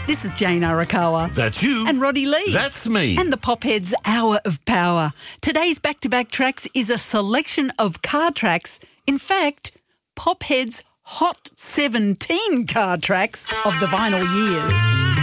This is Jane Arakawa. That's you. And Roddy Lee. That's me. And the Popheads Hour of Power. Today's back-to-back tracks is a selection of car tracks. In fact, Popheads' Hot 17 car tracks of the vinyl years.